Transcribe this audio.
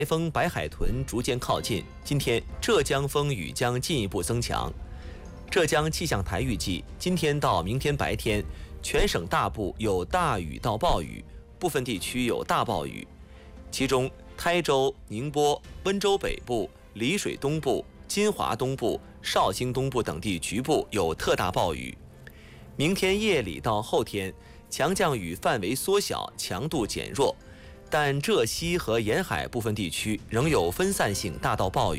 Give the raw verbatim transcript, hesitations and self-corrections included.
台风白海豚逐渐靠近，今天浙江风雨将进一步增强。浙江气象台预计，今天到明天白天，全省大部有大雨到暴雨，部分地区有大暴雨。其中，台州、宁波、温州北部、丽水东部、金华东部、绍兴东部等地局部有特大暴雨。明天夜里到后天，强降雨范围缩小，强度减弱。但浙西和沿海部分地区仍有分散性大到暴雨。